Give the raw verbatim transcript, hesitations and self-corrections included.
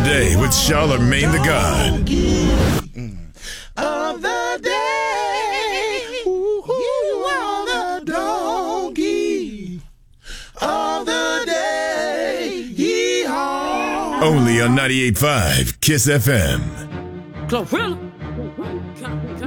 day with Charlamagne the God. Of the day, you are the donkey of the day. Yeehaw. Only on ninety-eight point five Kiss F M. Glorilla.